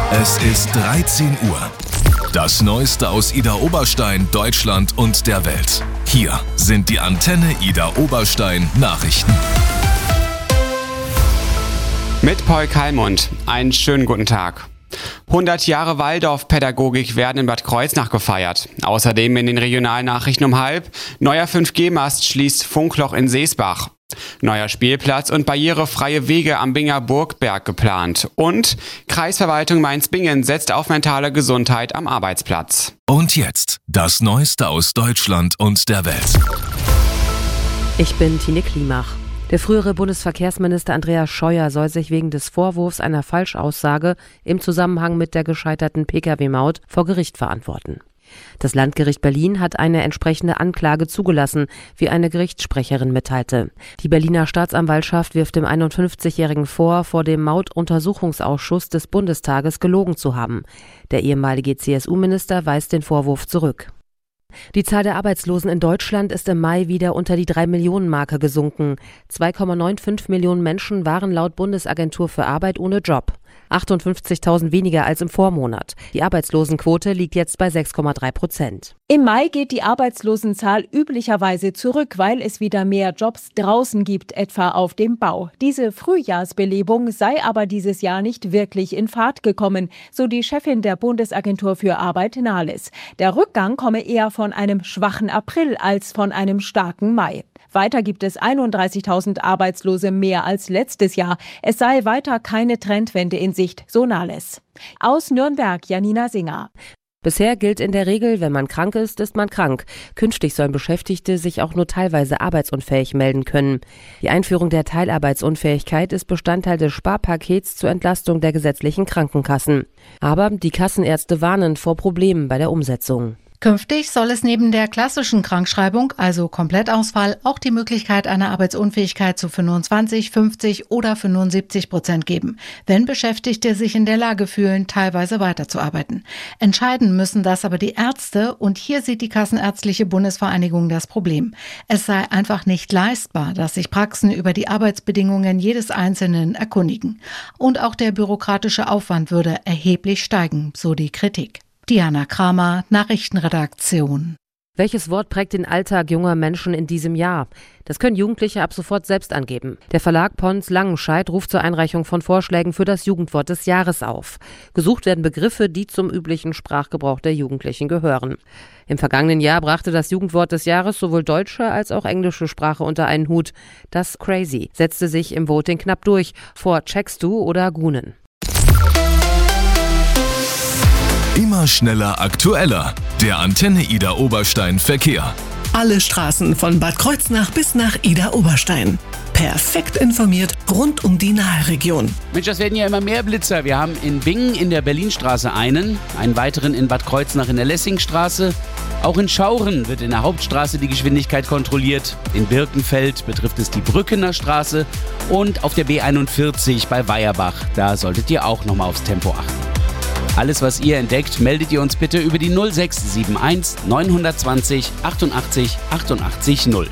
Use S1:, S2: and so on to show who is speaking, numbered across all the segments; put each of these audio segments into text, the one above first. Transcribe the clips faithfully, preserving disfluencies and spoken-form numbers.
S1: Es ist dreizehn Uhr. Das Neueste aus Idar Oberstein, Deutschland und der Welt. Hier sind die Antenne Idar Oberstein Nachrichten.
S2: Mit Paul Kalmund. Einen schönen guten Tag. hundert Jahre Waldorfpädagogik werden in Bad Kreuznach gefeiert. Außerdem in den Regionalnachrichten um halb. Neuer fünf G Mast schließt Funkloch in Seesbach. Neuer Spielplatz und barrierefreie Wege am Binger Burgberg geplant. Und Kreisverwaltung Mainz-Bingen setzt auf mentale Gesundheit am Arbeitsplatz.
S1: Und jetzt das Neueste aus Deutschland und der Welt.
S3: Ich bin Tine Klimach. Der frühere Bundesverkehrsminister Andreas Scheuer soll sich wegen des Vorwurfs einer Falschaussage im Zusammenhang mit der gescheiterten Pkw-Maut vor Gericht verantworten. Das Landgericht Berlin hat eine entsprechende Anklage zugelassen, wie eine Gerichtssprecherin mitteilte. Die Berliner Staatsanwaltschaft wirft dem einundfünfzigjährigen vor, vor dem Mautuntersuchungsausschuss des Bundestages gelogen zu haben. Der ehemalige C S U-Minister weist den Vorwurf zurück. Die Zahl der Arbeitslosen in Deutschland ist im Mai wieder unter die drei Millionen Marke gesunken. zwei Komma fünfundneunzig Millionen Menschen waren laut Bundesagentur für Arbeit ohne Job. achtundfünfzigtausend weniger als im Vormonat. Die Arbeitslosenquote liegt jetzt bei sechs Komma drei Prozent.
S4: Im Mai geht die Arbeitslosenzahl üblicherweise zurück, weil es wieder mehr Jobs draußen gibt, etwa auf dem Bau. Diese Frühjahrsbelebung sei aber dieses Jahr nicht wirklich in Fahrt gekommen, so die Chefin der Bundesagentur für Arbeit Nahles. Der Rückgang komme eher von einem schwachen April als von einem starken Mai. Weiter gibt es einunddreißigtausend Arbeitslose mehr als letztes Jahr. Es sei weiter keine Trendwende in Sicht, so Nahles. Aus Nürnberg, Janina Singer.
S3: Bisher gilt in der Regel, wenn man krank ist, ist man krank. Künftig sollen Beschäftigte sich auch nur teilweise arbeitsunfähig melden können. Die Einführung der Teilarbeitsunfähigkeit ist Bestandteil des Sparpakets zur Entlastung der gesetzlichen Krankenkassen. Aber die Kassenärzte warnen vor Problemen bei der Umsetzung.
S5: Künftig soll es neben der klassischen Krankschreibung, also Komplettausfall, auch die Möglichkeit einer Arbeitsunfähigkeit zu fünfundzwanzig, fünfzig oder fünfundsiebzig Prozent geben, wenn Beschäftigte sich in der Lage fühlen, teilweise weiterzuarbeiten. Entscheiden müssen das aber die Ärzte und hier sieht die Kassenärztliche Bundesvereinigung das Problem. Es sei einfach nicht leistbar, dass sich Praxen über die Arbeitsbedingungen jedes Einzelnen erkundigen. Und auch der bürokratische Aufwand würde erheblich steigen, so die Kritik. Diana Kramer, Nachrichtenredaktion.
S3: Welches Wort prägt den Alltag junger Menschen in diesem Jahr? Das können Jugendliche ab sofort selbst angeben. Der Verlag Pons Langenscheidt ruft zur Einreichung von Vorschlägen für das Jugendwort des Jahres auf. Gesucht werden Begriffe, die zum üblichen Sprachgebrauch der Jugendlichen gehören. Im vergangenen Jahr brachte das Jugendwort des Jahres sowohl deutsche als auch englische Sprache unter einen Hut. Das Crazy setzte sich im Voting knapp durch, vor Checkst du oder Gunen.
S1: Immer schneller, aktueller. Der Antenne Idar Oberstein Verkehr.
S6: Alle Straßen von Bad Kreuznach bis nach Idar Oberstein. Perfekt informiert rund um die Nahregion.
S7: Mensch, das werden ja immer mehr Blitzer. Wir haben in Bingen in der Berlinstraße einen, einen weiteren in Bad Kreuznach in der Lessingstraße. Auch in Schauren wird in der Hauptstraße die Geschwindigkeit kontrolliert. In Birkenfeld betrifft es die Brückener Straße und auf der B einundvierzig bei Weierbach. Da solltet ihr auch nochmal aufs Tempo achten. Alles, was ihr entdeckt, meldet ihr uns bitte über die null sechs sieben eins neun zwei null achtundachtzig achtundachtzig null.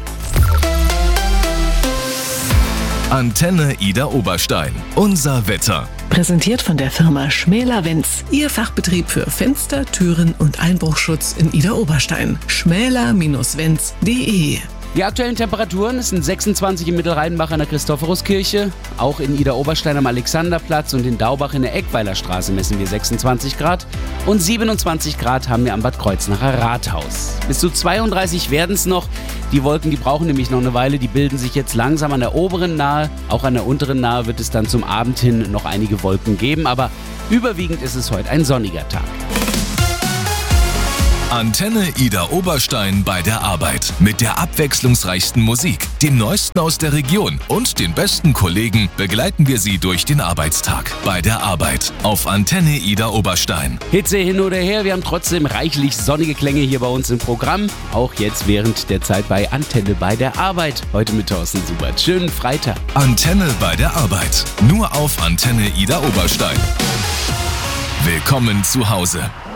S1: Antenne Idar Oberstein. Unser Wetter.
S6: Präsentiert von der Firma Schmäler-Wenz. Ihr Fachbetrieb für Fenster, Türen und Einbruchschutz in Idar Oberstein. schmäler Bindestrich wenz punkt de.
S7: Die aktuellen Temperaturen, es sind sechsundzwanzig in Mittelrheinbach an der Christophoruskirche. Auch in Idar Oberstein am Alexanderplatz und in Daubach in der Eckweilerstraße messen wir sechsundzwanzig Grad. Und siebenundzwanzig Grad haben wir am Bad Kreuznacher Rathaus. Bis zu zweiunddreißig werden es noch. Die Wolken, die brauchen nämlich noch eine Weile. Die bilden sich jetzt langsam an der oberen Nahe. Auch an der unteren Nahe wird es dann zum Abend hin noch einige Wolken geben. Aber überwiegend ist es heute ein sonniger Tag.
S1: Antenne Idar Oberstein bei der Arbeit. Mit der abwechslungsreichsten Musik, dem Neuesten aus der Region und den besten Kollegen begleiten wir Sie durch den Arbeitstag. Bei der Arbeit auf Antenne Idar Oberstein.
S7: Hitze hin oder her, wir haben trotzdem reichlich sonnige Klänge hier bei uns im Programm. Auch jetzt während der Zeit bei Antenne bei der Arbeit. Heute mit Thorsten Subert. Schönen Freitag.
S1: Antenne bei der Arbeit. Nur auf Antenne Idar Oberstein. Willkommen zu Hause.